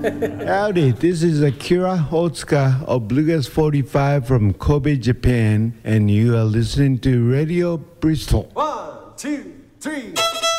Howdy, this is Akira Otsuka of Bluegrass 45 from Kobe, Japan, and you are listening to Radio Bristol. 1, 2, 3.